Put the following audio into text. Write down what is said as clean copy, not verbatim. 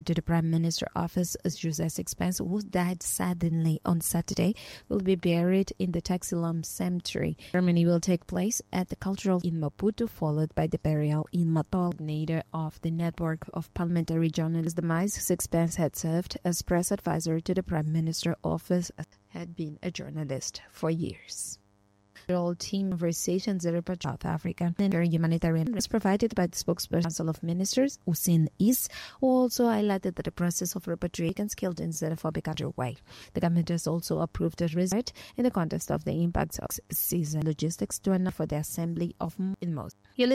to the Prime Minister office as José Sixpence, who died suddenly on Saturday, will be buried in the Taxilum Cemetery. The ceremony will take place at the Cultural in Maputo, followed by the burial in Matol. Coordinator of the Network of Parliamentary Journalists demise, Sixpence had served as press advisor to the Prime Minister office, had been a journalist for years. The team conversations in South Africa and humanitarian is provided by the spokesperson Council of Ministers, Usin Is, who also highlighted that the process of repatriating killed in xenophobic underway. The government has also approved a result in the context of the impacts of season logistics to enough for the assembly of in most.